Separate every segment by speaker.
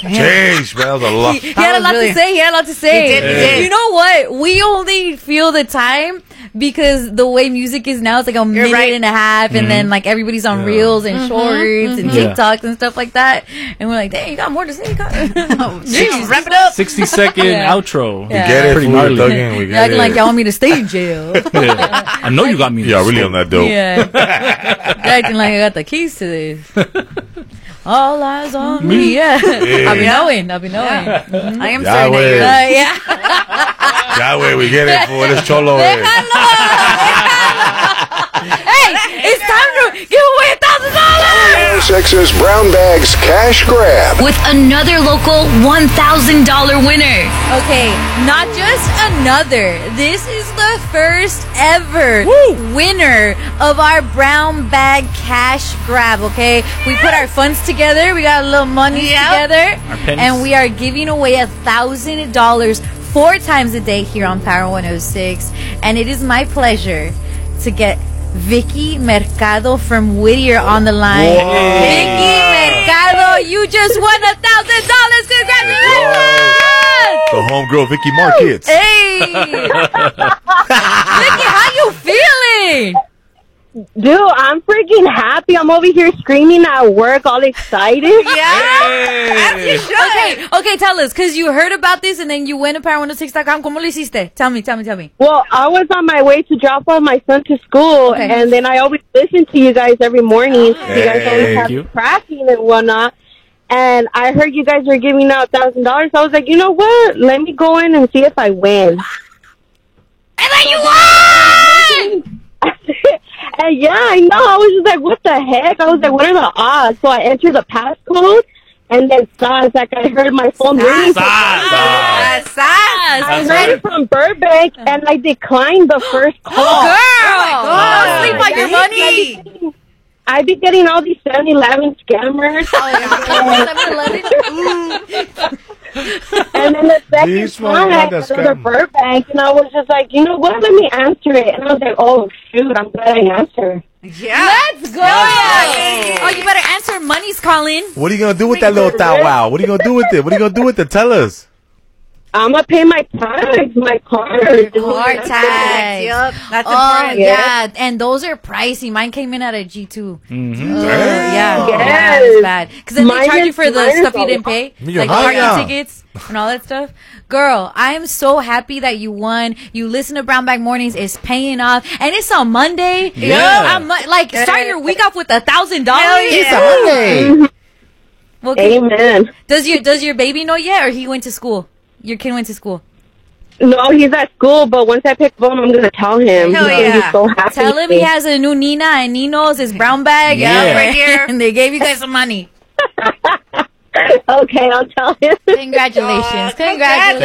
Speaker 1: Jeez, man, that was a lot.
Speaker 2: He had a lot to say. He had a lot to say.
Speaker 3: He did.
Speaker 2: You know what? We only feel the time because the way music is now, it's like a minute and a half, and then like everybody's on reels and shorts and TikToks and stuff like that, and we're like, "Dang, you got more to say."
Speaker 3: Wrap it up.
Speaker 4: 60-second outro.
Speaker 1: We get it,
Speaker 4: Pretty
Speaker 1: fool,
Speaker 4: gnarly.
Speaker 1: thugging, we
Speaker 2: You're
Speaker 1: get
Speaker 2: acting
Speaker 1: it.
Speaker 2: like y'all want me to stay in jail.
Speaker 4: Yeah. I know you got me.
Speaker 1: Yeah, really on that dope.
Speaker 2: Yeah. You're acting like I got the keys to this. All eyes on me. Yeah. I'll be knowing.
Speaker 3: I am
Speaker 1: Yahweh.
Speaker 3: certain
Speaker 2: Yeah.
Speaker 1: Yahweh, we get it, fool. This cholo.
Speaker 2: Hey, it's time to give away $1,000.
Speaker 5: Sex's Brown Bags Cash Grab.
Speaker 6: With another local $1,000 winner.
Speaker 2: Okay, not just another. This is the first ever winner of our brown bag cash grab, okay? We put our funds together. We got a little money together. And we are giving away $1,000 4 times a day here on Power 106. And it is my pleasure to get Vicky Mercado from Whittier on the line.
Speaker 1: Whoa.
Speaker 2: Vicky Mercado, you just won $1,000. Congratulations!
Speaker 1: The homegirl, Vicky Markets.
Speaker 2: Hey! Vicky, how you feeling?
Speaker 7: Dude, I'm freaking happy. I'm over here screaming at work, all excited.
Speaker 2: Okay, tell us, because you heard about this and then you went to power106.com. ¿Cómo lo hiciste? Tell me.
Speaker 7: Well, I was on my way to drop off my son to school, and then I always listen to you guys every morning. You guys always have tracking and whatnot. And I heard you guys were giving out $1,000. I was like, you know what? Let me go in and see if I win.
Speaker 2: And then you won!
Speaker 7: And yeah, I know. I was just like, what the heck? I was like, what are the odds? So I entered the passcode, and then like I heard my phone ringing. I heard it from Burbank, and I declined the first call.
Speaker 2: Girl! Sleep on your money!
Speaker 7: I be getting all these 7-Eleven scammers. And then the second time, I go to Burbank, and I was just like, you know what? Let me answer it. And I was like, oh, shoot, I'm glad I answered.
Speaker 3: Yeah.
Speaker 2: Let's go! Oh, you better answer. Money's calling.
Speaker 1: What are you going to do with that little wow? What are you going to do with it? What are you going to do with it? Tell us.
Speaker 7: I'm going to pay my tags, my card.
Speaker 2: Car tags.
Speaker 3: Yep. That's
Speaker 2: Oh,
Speaker 3: important.
Speaker 2: yeah. And those are pricey. Mine came in at a G2.
Speaker 1: Mm-hmm.
Speaker 2: Yeah.
Speaker 7: Yes.
Speaker 2: It's bad. Because then they
Speaker 7: Mine
Speaker 2: charge you
Speaker 7: is-
Speaker 2: for the
Speaker 7: mine is
Speaker 2: stuff you
Speaker 7: all-
Speaker 2: didn't pay.
Speaker 1: You're
Speaker 2: Like the
Speaker 1: high now.
Speaker 2: parking tickets and all that stuff. Girl, I am so happy that you won. You listen to Brown Bag Mornings. It's paying off. And it's on Monday.
Speaker 4: Yeah.
Speaker 2: Start your week off with $1,000.
Speaker 1: It's a Monday.
Speaker 2: Well,
Speaker 7: Amen.
Speaker 2: does your baby know yet, or he went to school? Your kid went to school.
Speaker 7: No, he's at school, but once I pick him up, I'm going to tell him.
Speaker 3: Hell
Speaker 7: He's going to
Speaker 3: yeah.
Speaker 7: be so happy.
Speaker 2: Tell him he has a new Nina and Nino's his brown bag.
Speaker 4: Yeah.
Speaker 2: Right here. And they gave you guys some money.
Speaker 7: Okay, I'll tell him.
Speaker 2: Congratulations. Congratulations.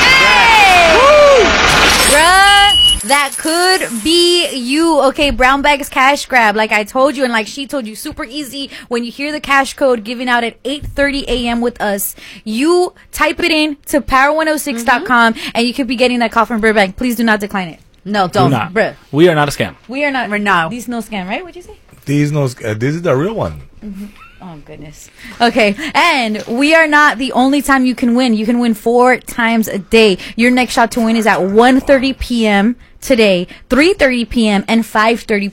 Speaker 3: Hey!
Speaker 2: Bruh, that could be you. Okay, Brown Bags Cash Grab. Like I told you and like she told you, super easy. When you hear the cash code given out at 8:30 a.m. with us, you type it in to power106.com and you could be getting that call from Burbank. Please do not decline it.
Speaker 3: No,
Speaker 4: Do
Speaker 3: don't.
Speaker 4: not.
Speaker 2: Bruh.
Speaker 4: We are not a scam.
Speaker 2: We are not.
Speaker 3: We're not.
Speaker 2: These no scam, right? What'd you say?
Speaker 1: This is the real one.
Speaker 2: Oh, goodness. Okay. And we are not the only time you can win. You can win 4 times a day. Your next shot to win is at 1:30 p.m. today, 3:30 p.m. and 5:30